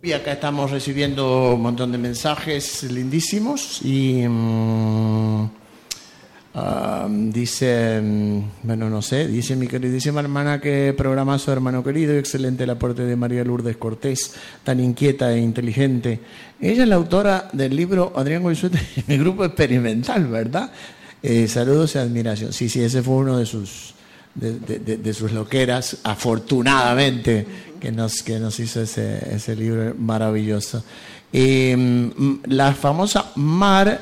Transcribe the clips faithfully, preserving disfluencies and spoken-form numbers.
Y acá estamos recibiendo un montón de mensajes lindísimos y um, uh, dice, um, bueno, no sé, dice mi queridísima hermana que programazo, hermano querido, excelente el aporte de María Lourdes Cortés, tan inquieta e inteligente. Ella es la autora del libro Adrián Goizueta y mi grupo experimental, ¿verdad? Eh, saludos y admiración. Sí, sí, ese fue uno de sus de, de, de, de sus loqueras, afortunadamente, que nos, que nos hizo ese, ese libro maravilloso. Eh, la famosa Mar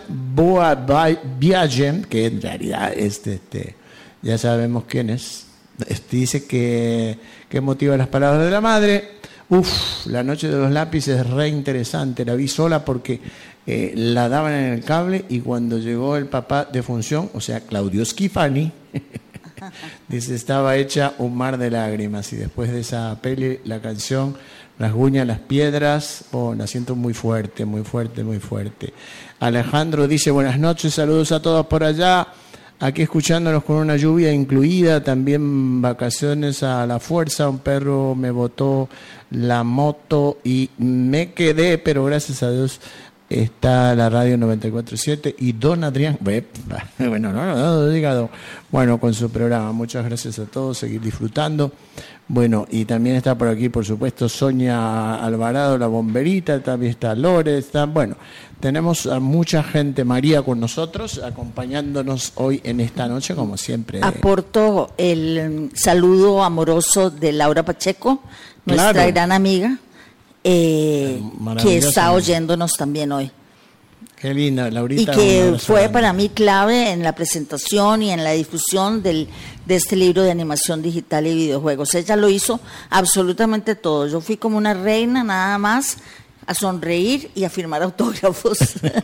Boa-Viagem, que en realidad es, este, ya sabemos quién es, dice que, que motiva las palabras de la madre. Uf, La noche de los lápices es re interesante, la vi sola porque eh, la daban en el cable y cuando llegó el papá de función, o sea, Claudio Schifani, dice, estaba hecha un mar de lágrimas. Y después de esa peli, la canción Rasguña las piedras, oh, la siento muy fuerte, muy fuerte, muy fuerte. Alejandro dice, buenas noches, saludos a todos por allá, aquí escuchándonos con una lluvia incluida, también vacaciones a la fuerza, un perro me botó la moto y me quedé, pero gracias a Dios está la radio noventa y cuatro punto siete y don Adrián, bueno, no, no, no, no, bueno, con su programa. Muchas gracias a todos, seguir disfrutando. Bueno, y también está por aquí, por supuesto, Sonia Alvarado, la bomberita, también está Lore, está, bueno, tenemos a mucha gente, María, con nosotros, acompañándonos hoy en esta noche, como siempre. Aporto el saludo amoroso de Laura Pacheco, nuestra Claro. gran amiga, eh, que está oyéndonos también hoy. Qué linda, Laurita. Y que fue para mí clave en la presentación y en la difusión del, de este libro de animación digital y videojuegos. Ella lo hizo absolutamente todo. Yo fui como una reina nada más a sonreír y a firmar autógrafos.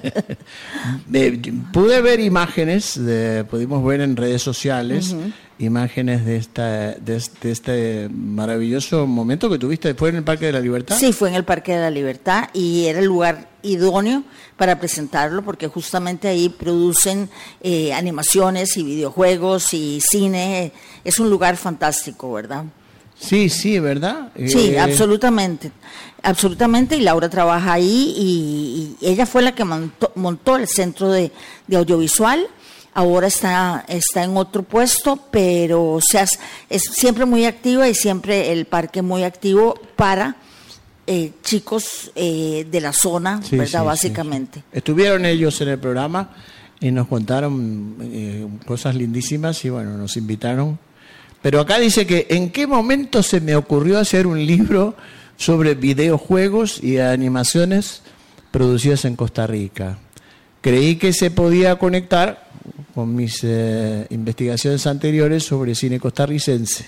de, pude ver imágenes, de, pudimos ver en redes sociales, uh-huh. imágenes de esta de este, de este maravilloso momento que tuviste. ¿Fue en el Parque de la Libertad? Sí, fue en el Parque de la Libertad y era el lugar idóneo para presentarlo porque justamente ahí producen eh, animaciones y videojuegos y cine. Es un lugar fantástico, ¿verdad? Sí, sí, ¿verdad? Sí, eh... absolutamente, absolutamente, y Laura trabaja ahí y, y ella fue la que montó, montó el centro de, de audiovisual. Ahora está, está en otro puesto, pero o sea, es siempre muy activa y siempre el parque muy activo para eh, chicos eh, de la zona, sí, ¿verdad? Sí, básicamente. Sí, sí. Estuvieron ellos en el programa y nos contaron eh, cosas lindísimas y bueno, nos invitaron. Pero acá dice que ¿en qué momento se me ocurrió hacer un libro sobre videojuegos y animaciones producidas en Costa Rica? Creí que se podía conectar con mis eh, investigaciones anteriores sobre cine costarricense.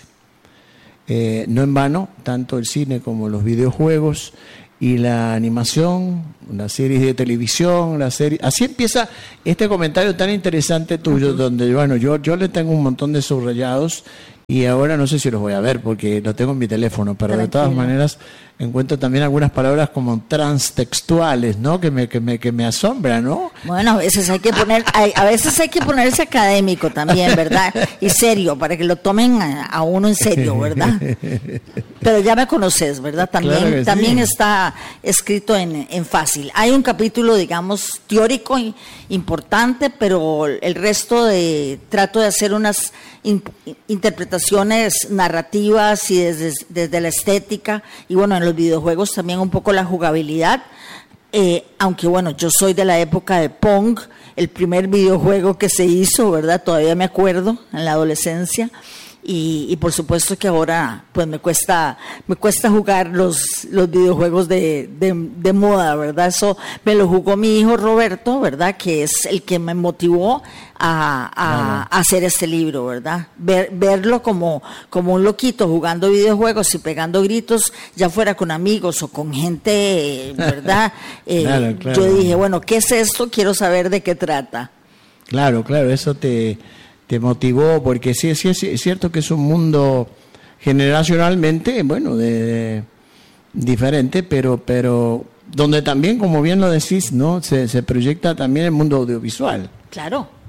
Eh, no en vano, tanto el cine como los videojuegos y la animación, las series de televisión, la serie... Así empieza este comentario tan interesante tuyo, uh-huh. donde bueno, yo, yo le tengo un montón de subrayados y ahora no sé si los voy a ver porque lo tengo en mi teléfono, pero Tranquilo. De todas maneras encuentro también algunas palabras como transtextuales, ¿no? Que me, que me, que me asombran, ¿no? Bueno, a veces hay que poner, a veces hay que ponerse académico también, ¿verdad? Y serio, para que lo tomen a, a uno en serio, ¿verdad? Pero ya me conoces, ¿verdad? También, claro también sí. Está escrito en, en fácil. Hay un capítulo, digamos, teórico importante, pero el resto de trato de hacer unas in, interpretaciones narrativas y desde, desde la estética y bueno, en los videojuegos también un poco la jugabilidad, eh, aunque bueno, yo soy de la época de Pong, el primer videojuego que se hizo, ¿verdad? Todavía me acuerdo, en la adolescencia. Y, y por supuesto que ahora pues me cuesta me cuesta jugar los los videojuegos de, de, de moda, ¿verdad? Eso me lo jugó mi hijo Roberto, ¿verdad? Que es el que me motivó a, a, a hacer este libro, ¿verdad? Ver, verlo como, como un loquito jugando videojuegos y pegando gritos, ya fuera con amigos o con gente, ¿verdad? Eh, claro, claro. Yo dije, bueno, ¿qué es esto? Quiero saber de qué trata. Claro, claro, eso te... te motivó, porque sí, sí es cierto que es un mundo generacionalmente, bueno, de, de diferente, pero pero donde también, como bien lo decís, ¿no? Se, se proyecta también el mundo audiovisual. Claro.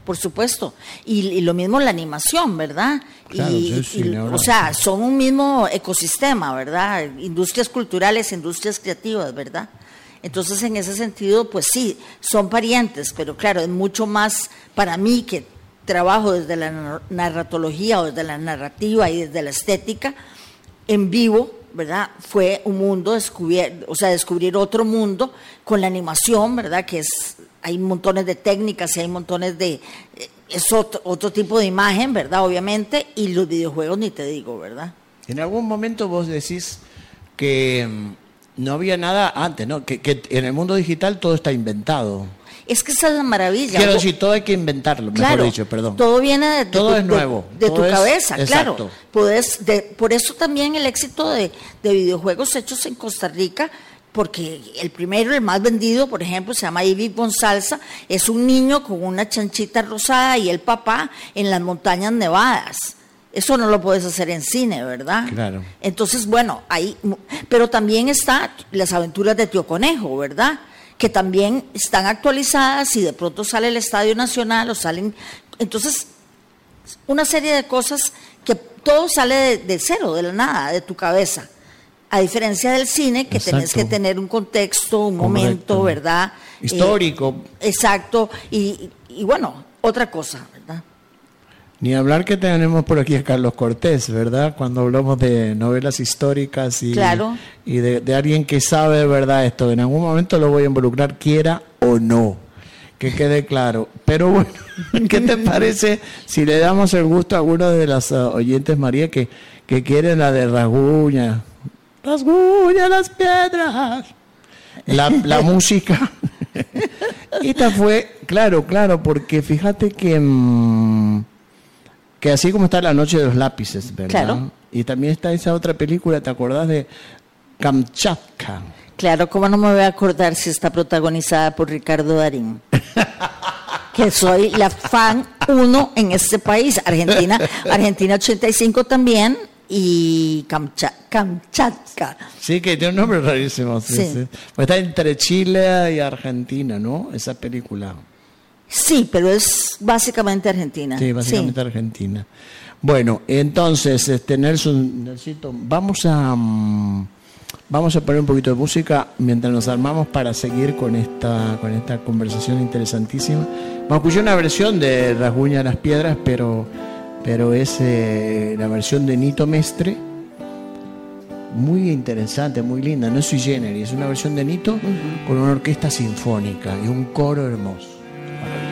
por supuesto. Y, y lo mismo la animación, ¿verdad? Claro, y, sí, sí, y, no, no, o sea, sí. son un mismo ecosistema, ¿verdad? Industrias culturales, industrias creativas, ¿verdad? Entonces, en ese sentido, pues sí, son parientes, pero claro, es mucho más para mí, que trabajo desde la narratología o desde la narrativa y desde la estética, en vivo, ¿verdad? Fue un mundo descubierto, o sea, descubrir otro mundo con la animación, ¿verdad? Que es, hay montones de técnicas y hay montones de, es otro, otro tipo de imagen, ¿verdad? Obviamente, y los videojuegos ni te digo, ¿verdad? En algún momento vos decís que no había nada antes, ¿no? Que, que en el mundo digital todo está inventado. Es que esa es la maravilla. Quiero decir, todo hay que inventarlo, mejor claro, dicho, perdón. Todo viene de, de todo tu, es nuevo. de, de todo tu es, cabeza, exacto. claro. Puedes, de, por eso también el éxito de, de videojuegos hechos en Costa Rica, porque el primero, el más vendido, por ejemplo, se llama Ivy Gonzalza, es un niño con una chanchita rosada y el papá en las montañas nevadas. Eso no lo puedes hacer en cine, ¿verdad? Claro. Entonces, bueno, ahí, pero también está Las aventuras de Tío Conejo, ¿verdad? Que también están actualizadas y de pronto sale el Estadio Nacional o salen... Entonces, una serie de cosas que todo sale de, de cero, de la nada, de tu cabeza. A diferencia del cine, que exacto. tenés que tener un contexto, un Correcto. momento, ¿verdad? Histórico. Eh, exacto. Y, y bueno, otra cosa, ¿verdad? Ni hablar que tenemos por aquí a Carlos Cortés, ¿verdad? Cuando hablamos de novelas históricas y, claro. y de, de alguien que sabe de verdad esto. En algún momento lo voy a involucrar, quiera o no, que quede claro. Pero bueno, ¿qué te parece si le damos el gusto a alguno de las uh, oyentes, María, que, que quieren la de Rasguña? Rasguña las piedras. La, la música. Esta fue, claro, claro, porque fíjate que... Mmm, que así como está La noche de los lápices, ¿verdad? Claro. Y también está esa otra película, ¿te acordás de Kamchatka? Claro, ¿cómo no me voy a acordar si está protagonizada por Ricardo Darín? Que soy la fan uno en este país. Argentina, Argentina ochenta y cinco también, y Kamcha, Kamchatka. Sí, que tiene un nombre rarísimo. Sí, sí. Sí. Pues está entre Chile y Argentina, ¿no? Esa película. Sí, pero es básicamente Argentina. Sí, básicamente sí. Argentina. Bueno, entonces, este Nelson, Nelsito, vamos a um, vamos a poner un poquito de música mientras nos armamos para seguir con esta con esta conversación interesantísima. Vamos a escuchar una versión de Rasguña a las piedras, pero pero es eh, la versión de Nito Mestre, muy interesante, muy linda, no es sui generis, es una versión de Nito uh-huh. con una orquesta sinfónica y un coro hermoso.